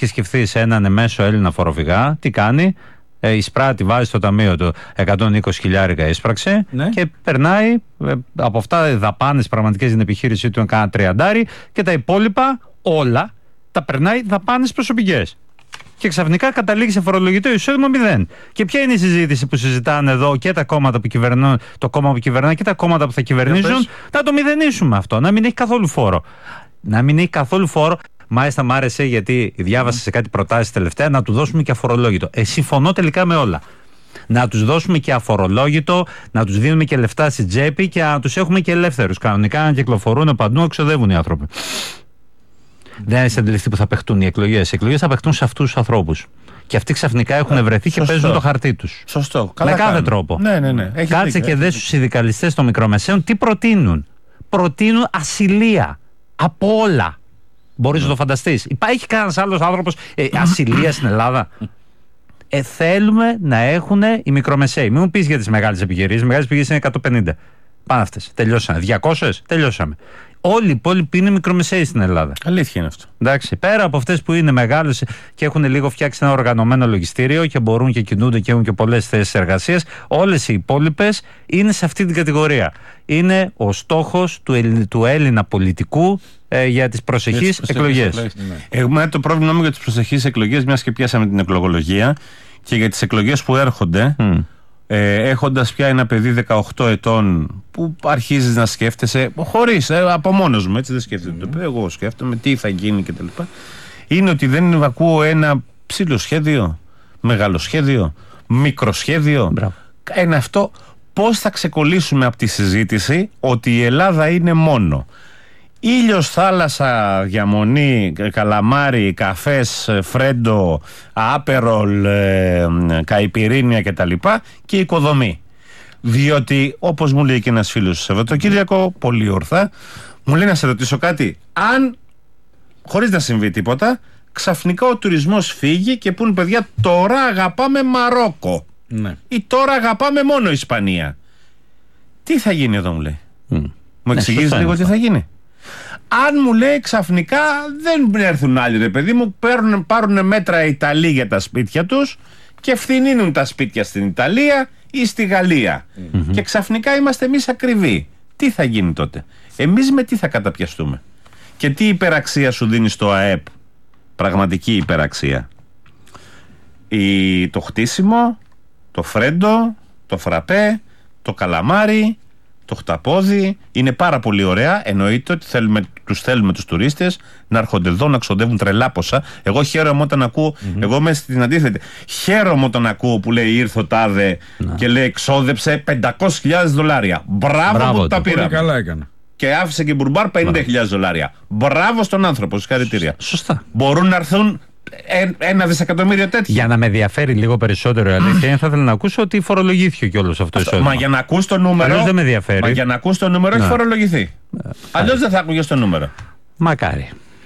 και σκεφτείς έναν εμέσο Έλληνα φοροφυγά, τι κάνει? Εισπράττει, βάζει στο ταμείο του 120.000 έσπραξε, ναι, και περνάει από αυτά δαπάνες πραγματικές στην επιχείρησή του κάνα 30 και τα υπόλοιπα όλα τα περνάει δαπάνες προσωπικές. Και ξαφνικά καταλήγει σε φορολογητό εισόδημα 0. Και ποια είναι η συζήτηση που συζητάνε εδώ και τα κόμματα που κυβερνούν, το κόμμα που κυβερνάει και τα κόμματα που θα κυβερνήσουν? Να το μηδενίσουμε αυτό, να μην έχει καθόλου φόρο. Να μην έχει καθόλου φόρο. Μάλιστα μ' άρεσε γιατί διάβασα σε κάτι προτάσεις τελευταία να του δώσουμε και αφορολόγητο. Συμφωνώ τελικά με όλα. Να τους δώσουμε και αφορολόγητο, να τους δίνουμε και λεφτά στην τσέπη και να τους έχουμε και ελεύθερους. Κανονικά να κυκλοφορούν παντού, να ξοδεύουν οι άνθρωποι. Δεν είναι σαν τελευταία που θα παιχτούν οι εκλογές. Οι εκλογές θα παιχτούν σε αυτούς τους ανθρώπους. Και αυτοί ξαφνικά έχουν βρεθεί και παίζουν το χαρτί τους. Σωστό. Με κάθε τρόπο. Ναι. Κάτσε και δες στους συνδικαλιστές των μικρομεσαίων τι προτείνουν. Προτείνουν ασυλία. Από όλα. Μπορείς να το φανταστείς? Υπάρχει κανένας άλλος άνθρωπος ασυλία στην Ελλάδα? Θέλουμε να έχουν οι μικρομεσαίοι. Μην μου πεις για τις μεγάλες επιχειρήσεις. Οι μεγάλες επιχειρήσεις είναι 150. Πάνε αυτές. Τελειώσαμε. 200. Τελειώσαμε. Όλοι οι υπόλοιποι είναι μικρομεσαίοι στην Ελλάδα. Αλήθεια είναι αυτό. Εντάξει, πέρα από αυτές που είναι μεγάλες και έχουν λίγο φτιάξει ένα οργανωμένο λογιστήριο και μπορούν και κινούνται και έχουν και πολλές θέσεις εργασίας, όλες οι υπόλοιπες είναι σε αυτή την κατηγορία. Είναι ο στόχος του Έλληνα πολιτικού για τις προσεχείς εκλογές. Έχουμε το πρόβλημα μου για τις προσεχείς εκλογές, μιας και πιάσαμε την εκλογολογία, και για τις εκλογές που έρχονται. Έχοντας πια ένα παιδί 18 ετών που αρχίζεις να σκέφτεσαι, χωρίς, από μόνος μου, έτσι δεν σκέφτεται. Εγώ σκέφτομαι τι θα γίνει κτλ. Είναι ότι δεν ακούω ένα ψηλοσχέδιο, μεγαλοσχέδιο, μικροσχέδιο. Ένα αυτό, πώς θα ξεκολλήσουμε από τη συζήτηση ότι η Ελλάδα είναι μόνο ήλιος, θάλασσα, διαμονή, καλαμάρι, καφές, φρέντο, άπερολ, καϊπιρίνια κτλ. Και οικοδομή. Διότι, όπως μου λέει και ένας φίλος στο Σαββατοκύριακο, πολύ ορθά, μου λέει να σε ρωτήσω κάτι. Αν, χωρίς να συμβεί τίποτα, ξαφνικά ο τουρισμός φύγει και πούν παιδιά, τώρα αγαπάμε Μαρόκο. Ναι. Ή τώρα αγαπάμε μόνο Ισπανία. Τι θα γίνει εδώ, μου λέει. Μου εξηγείς λίγο τι θα γίνει? Αν μου λέει ξαφνικά δεν έρθουν άλλοι, ρε παιδί μου, πάρουν μέτρα οι Ιταλοί για τα σπίτια τους και φθηνίνουν τα σπίτια στην Ιταλία ή στη Γαλλία. Και ξαφνικά είμαστε εμείς ακριβοί. Τι θα γίνει τότε? Εμείς με τι θα καταπιαστούμε? Και τι υπεραξία σου δίνει στο ΑΕΠ? Πραγματική υπεραξία. Το χτίσιμο, το φρέντο, το φραπέ, το καλαμάρι, το χταπόδι, είναι πάρα πολύ ωραία. Εννοείται ότι τους θέλουμε τους τουρίστες να έρχονται εδώ να ξοδεύουν τρελά ποσά. Εγώ χαίρομαι όταν ακούω, εγώ είμαι στην αντίθετη. Χαίρομαι όταν ακούω που λέει ήρθε ο τάδε και λέει εξόδεψε $500,000. Μπράβο που τα πήρα. Καλά έκανα. Και άφησε και μπουρμπάρ $50,000. Μπράβο στον άνθρωπο, συγχαρητήρια. Σωστά. Μπορούν να έρθουν 1 δισεκατομμύριο τέτοια. Για να με ενδιαφέρει λίγο περισσότερο η αλήθεια, θα ήθελα να ακούσω ότι φορολογήθηκε και όλο αυτό το εισόδημα. Μα για να ακούς το νούμερο. Αλλιώς δεν με ενδιαφέρει. Μα για να ακούς το νούμερο έχει φορολογηθεί. Αλλιώς δεν θα άκουγες το νούμερο. Μακάρι.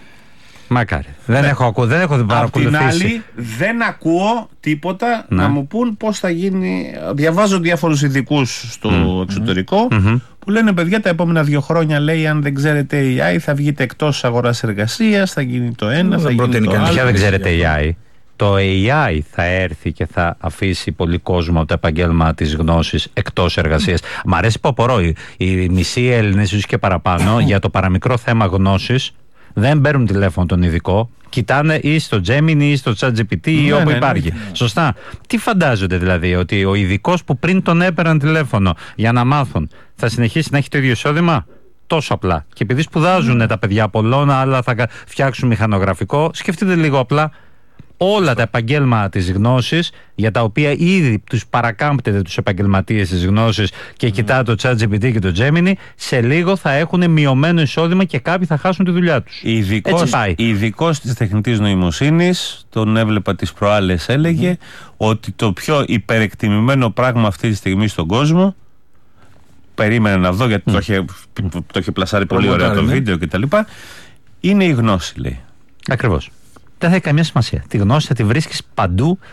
Δεν έχω παρακολουθήσει. Απ' την άλλη, δεν ακούω τίποτα να μου πούν πώς θα γίνει. Διαβάζω διάφορους ειδικούς στο εξωτερικό που λένε παιδιά τα επόμενα 2 χρόνια, λέει, αν δεν ξέρετε AI θα βγείτε εκτός αγοράς εργασίας, θα γίνει το ένα, θα γίνει το άλλο. Ποια δεν ξέρετε AI? Το AI θα έρθει και θα αφήσει πολύ κόσμο από το επαγγέλμα της γνώσης εκτός εργασίας. Μ' αρέσει που απορώ. Οι μισοί Έλληνες, ίσως και παραπάνω, για το παραμικρό θέμα γνώσης δεν παίρνουν τηλέφωνο τον ειδικό. Κοιτάνε ή στο Gemini ή στο ChatGPT ή όπου υπάρχει. Σωστά. Τι φαντάζονται δηλαδή? Ότι ο ειδικός που πριν τον έπαιρναν τηλέφωνο για να μάθουν θα συνεχίσει να έχει το ίδιο εισόδημα? Τόσο απλά. Και επειδή σπουδάζουν τα παιδιά πολλών, αλλά θα φτιάξουν μηχανογραφικό, σκεφτείτε λίγο απλά όλα τα επαγγέλματα της γνώσης, για τα οποία ήδη τους παρακάμπτετε τους επαγγελματίες της γνώσης και κοιτάτε το ChatGPT και το Gemini, σε λίγο θα έχουν μειωμένο εισόδημα και κάποιοι θα χάσουν τη δουλειά τους. Ειδικός της τεχνητής νοημοσύνης, τον έβλεπα τις προάλλες, έλεγε ότι το πιο υπερεκτιμημένο πράγμα αυτή τη στιγμή στον κόσμο, περίμενε να δω γιατί το είχε πλασάρει πολύ ωραία το βίντεο κτλ., είναι η γνώση, λέει. Ακριβώς. Δεν θα έχει καμία σημασία. Τη γνώση θα τη βρίσκεις παντού.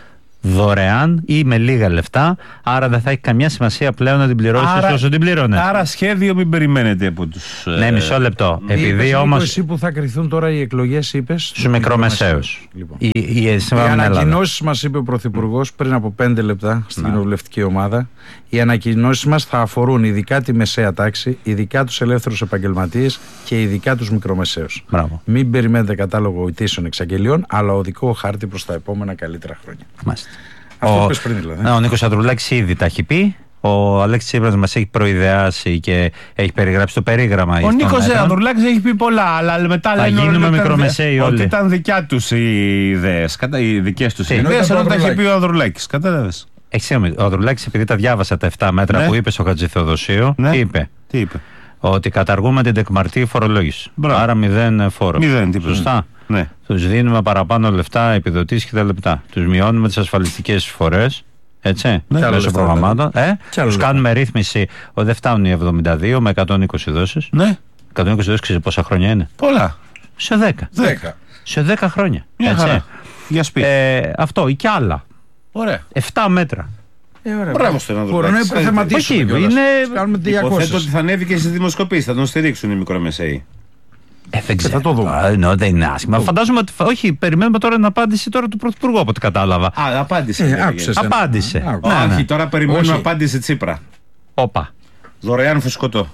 δωρεάν ή με λίγα λεφτά. Άρα δεν θα έχει καμιά σημασία πλέον να την πληρώσεις όσο την πλήρωνε. Άρα σχέδιο μην περιμένετε από τους. Ναι, μισό λεπτό. Επειδή όμως. Εσύ που θα κρυθούν τώρα οι εκλογές, είπες. Στους μικρομεσαίους. Λοιπόν. Οι ανακοινώσεις μας, είπε ο Πρωθυπουργός πριν από 5 λεπτά στην κοινοβουλευτική ομάδα, οι ανακοινώσεις μας θα αφορούν ειδικά τη μεσαία τάξη, ειδικά τους ελεύθερους επαγγελματίες και ειδικά τους μικρομεσαίους. Μπράβο. Μην περιμένετε κατάλογο ητήσεων εξαγγελιών, αλλά οδικό χάρτη προς τα επόμενα καλύτερα χρόνια. Μάλιστα. Αυτό πες πριν δηλαδή. Ο Νίκος Ανδρουλάκης ήδη τα έχει πει. Ο Αλέξης Τσίπρας μας έχει προειδεάσει και έχει περιγράψει το περίγραμμα. Ο Νίκος Ανδρουλάκης έχει πει πολλά, αλλά μετά λένε ότι ήταν δικιά τους οι ιδέες. Οι δικές τους ιδέες, ενώ τα έχει πει ο Ανδρουλάκης. Κατάλαβες. Ο Ανδρουλάκης, επειδή τα διάβασα τα 7 μέτρα που είπε στο Χατζηθεοδοσίου, τι είπε? Ότι καταργούμε την τεκμαρτή φορολόγηση. Άρα 0 φόρο. Σωστά. Ναι. Τους δίνουμε παραπάνω λεφτά, επιδοτήσεις και τα λεπτά. Τους μειώνουμε τις ασφαλιστικές εισφορές. Έτσι, μέσω προγραμμάτων. Τους κάνουμε ρύθμιση. Δεν φτάνουν οι 72 με 120 δόσεις. Ναι. 120 δόσεις, ξέρεις πόσα χρόνια είναι? Πολλά. Σε 10. Σε 10 χρόνια. Μια χαρά. Για σπίτι. Αυτό ή κι άλλα. Ωραία. 7 μέτρα. Μπράβο στον Ανδρουλάκη. Μπορούν να προθεματίσουν. Υποθέτω ότι θα ανέβει και στις δημοσκοπήσεις. Θα τον στηρίξουν οι μικρομεσαίοι. Δεν ξέρω. Θα το δούμε. Δεν είναι άσχημα. Φαντάζομαι ότι. Όχι, περιμένουμε τώρα την απάντηση τώρα του Πρωθυπουργού, από ό,τι κατάλαβα. Απάντησε. Όχι, τώρα περιμένουμε απάντηση Τσίπρα. Όπα. Δωρεάν φουσκωτό.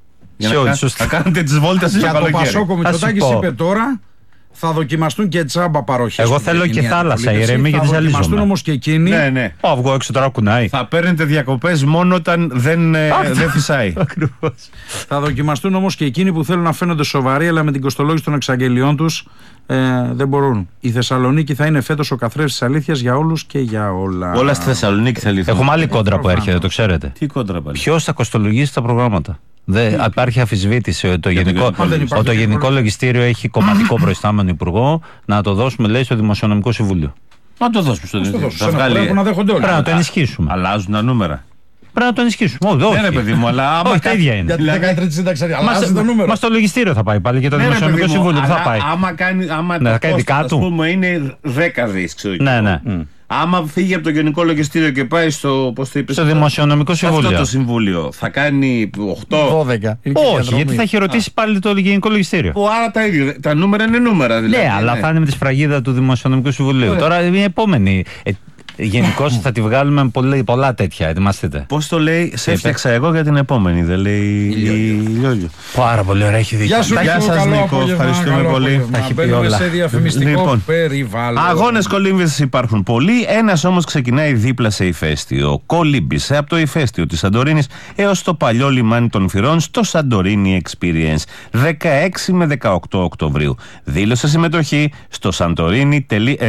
Θα κάνετε τις βόλτες στο καλοκαίρι. Για το Πασόκ ο Μητσοτάκης είπε τώρα θα δοκιμαστούν και τσάμπα παροχές. Εγώ θέλω και θάλασσα, ηρεμή, γιατί ζαλίζομαι. Θα δοκιμαστούν όμως και εκείνοι. Ναι. Αυγό έξω τώρα κουνάει. Θα παίρνετε διακοπές μόνο όταν δεν φυσάει. Θα δοκιμαστούν όμως και εκείνοι που θέλουν να φαίνονται σοβαροί, αλλά με την κοστολόγηση των εξαγγελιών τους δεν μπορούν. Η Θεσσαλονίκη θα είναι φέτος ο καθρέφτης της αλήθειας για όλους και για όλα. Όλα στη Θεσσαλονίκη θα λυθούν. Έχουμε άλλη κόντρα που έρχεται, το ξέρετε. Τι κόντρα πάλι? Ποιος θα κοστολογήσει τα προγράμματα? Δεν υπάρχει αμφισβήτηση ότι το Γενικό Λογιστήριο έχει κομματικό προϊστάμενο υπουργό να το δώσουμε, λέει, στο Δημοσιονομικό Συμβούλιο. Να το δώσουμε στο Δημοσιονομικό Συμβούλιο. Πρέπει να το ενισχύσουμε. Αλλάζουν τα νούμερα. Πρέπει να το ενισχύσουμε. Όχι, ναι, παιδί μου, αλλά όχι, τα ίδια είναι. Για την 13η σύνταξη αλλάζει το νούμερο. Μα στο Λογιστήριο θα πάει πάλι και το Δημοσιονομικό Συμβούλιο θα πάει. Άμα το κόστος, ας πούμε, είναι 10 δις, ξέρω. Ναι. Άμα φύγει από το Γενικό Λογιστήριο και πάει στο, πώς το είπες, στο Δημοσιονομικό Συμβούλιο. Αυτό το Συμβούλιο θα κάνει 8. 12. Όχι, γιατί θα έχει ρωτήσει πάλι το Γενικό Λογιστήριο. Άρα τα ίδια. Τα νούμερα είναι νούμερα δηλαδή. Ναι, αλλά θα είναι με τη σφραγίδα του Δημοσιονομικού Συμβουλίου. Τώρα είναι η επόμενη. Γενικώς θα τη βγάλουμε με πολλά τέτοια. Ετοιμαστείτε. Πώς το λέει, σε έφτιαξα εγώ για την επόμενη, δεν λέει η Λιόλιο. Πάρα πολύ ωραία, έχει δίκιο. Γεια σας Νίκο, ευχαριστούμε πολύ. Θα έχει πει όλα. Σε διαφημιστικό περιβάλλον. Αγώνες κολύμβησης υπάρχουν πολλοί, ένας όμως ξεκινάει δίπλα σε ηφαίστειο. Κολύμπησε από το ηφαίστειο της Σαντορίνης έως το παλιό λιμάνι των Φυρών στο Santorini Experience 16 με 18 Οκτωβρίου. Δήλωσε συμμετοχή στο Santorini.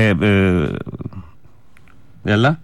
Έλα.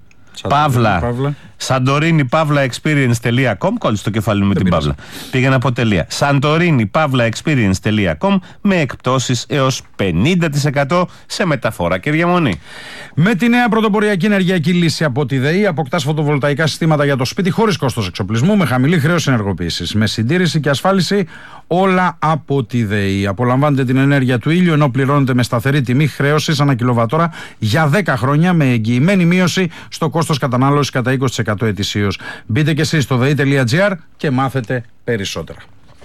Santorini-experience.com. Κόλλησε το κεφάλι με την παύλα. Πήγαινε από τελεία. Santorini-experience.com με εκπτώσεις έως 50% σε μεταφορά και διαμονή. Με τη νέα πρωτοποριακή ενεργειακή λύση από τη ΔΕΗ αποκτάς φωτοβολταϊκά συστήματα για το σπίτι χωρίς κόστος εξοπλισμού, με χαμηλή χρέωση ενεργοποίησης, με συντήρηση και ασφάλιση, όλα από τη ΔΕΗ. Απολαμβάνετε την ενέργεια του ήλιου ενώ πληρώνετε με σταθερή τιμή χρέωσης ανά κιλοβατόρα για 10 χρόνια με εγγυημένη μείωση στο κόστος κατανάλωσης κατά 20% ετησίως. Μπείτε και εσείς στο dei.gr και μάθετε περισσότερα.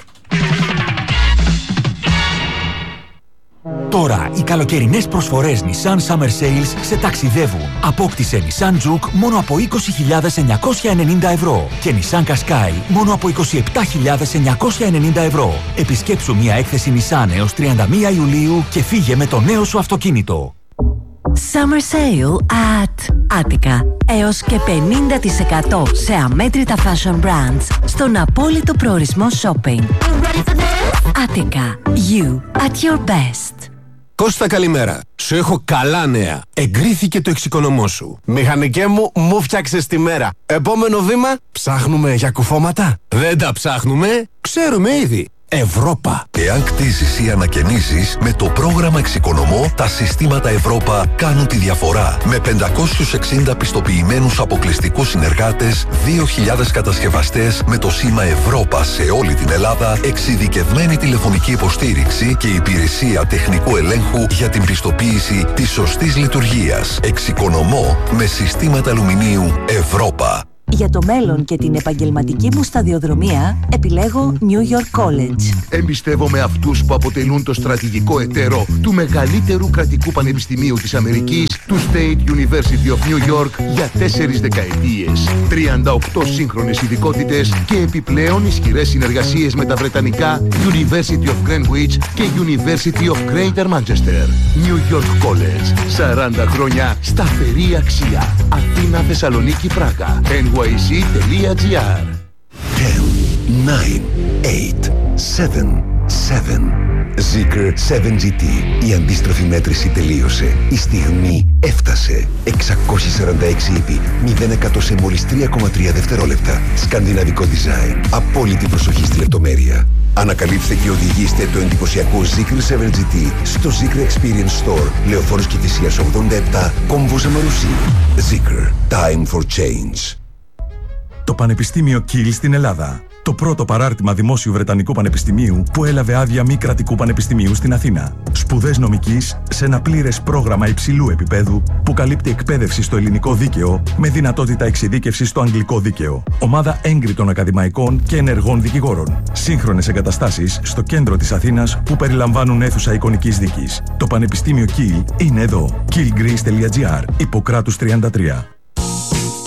Τώρα οι καλοκαιρινές προσφορές Nissan Summer Sales σε ταξιδεύουν. Απόκτησε Nissan Juke μόνο από 20.990 ευρώ και Nissan Qashqai μόνο από 27.990 ευρώ. Επισκέψου μια έκθεση Nissan έως 31 Ιουλίου και φύγε με το νέο σου αυτοκίνητο. Summer Sale at Attica. Έως και 50% σε αμέτρητα fashion brands στον απόλυτο προορισμό shopping. Attica. You at your best. Κώστα, καλημέρα. Σου έχω καλά νέα. Εγκρίθηκε το εξοικονομώ σου. Μηχανικέ μου φτιάξες τη μέρα. Επόμενο βήμα, ψάχνουμε για κουφώματα. Δεν τα ψάχνουμε, ξέρουμε ήδη. Ευρώπα. Εάν κτίζεις ή ανακαινίζεις, με το πρόγραμμα Εξοικονομώ, τα συστήματα Ευρώπα κάνουν τη διαφορά. Με 560 πιστοποιημένους αποκλειστικούς συνεργάτες, 2.000 κατασκευαστές με το σήμα Ευρώπα σε όλη την Ελλάδα, εξειδικευμένη τηλεφωνική υποστήριξη και υπηρεσία τεχνικού ελέγχου για την πιστοποίηση της σωστής λειτουργίας. Εξοικονομώ με συστήματα αλουμινίου Ευρώπα. Για το μέλλον και την επαγγελματική μου σταδιοδρομία, επιλέγω New York College. Εμπιστεύομαι αυτούς που αποτελούν το στρατηγικό εταίρο του μεγαλύτερου κρατικού πανεπιστημίου της Αμερικής, του State University of New York, για 4 δεκαετίες. 38 σύγχρονες ειδικότητες και επιπλέον ισχυρές συνεργασίες με τα βρετανικά University of Greenwich και University of Greater Manchester. New York College. 40 χρόνια σταθερή αξία. Αθήνα, Θεσσαλονίκη, Πράγα. NYC.gr. 10, 9, 8, 7, 7. Zeekr 7GT. Η αντίστροφη μέτρηση τελείωσε. Η στιγμή έφτασε. 646 ύπη. 0% σε μόλις 3,3 δευτερόλεπτα. Σκανδιναβικό design. Απόλυτη προσοχή στη λεπτομέρεια. Ανακαλύψτε και οδηγήστε το εντυπωσιακό Zeekr 7GT στο Zeekr Experience Store. Λεωφόρος Κηφισίας 87, Κόμβος Αμαρουσί. Zeekr. Time for change. Το Πανεπιστήμιο Kiel στην Ελλάδα. Το πρώτο παράρτημα δημόσιου Βρετανικού Πανεπιστημίου που έλαβε άδεια μη κρατικού πανεπιστημίου στην Αθήνα. Σπουδές νομικής σε ένα πλήρες πρόγραμμα υψηλού επίπεδου που καλύπτει εκπαίδευση στο ελληνικό δίκαιο με δυνατότητα εξειδίκευσης στο αγγλικό δίκαιο. Ομάδα έγκριτων ακαδημαϊκών και ενεργών δικηγόρων. Σύγχρονες εγκαταστάσεις στο κέντρο της Αθήνας που περιλαμβάνουν αίθουσα εικονικής δίκης. Το Πανεπιστήμιο Kiel είναι εδώ. kielgreece.gr. Ιπποκράτους 33.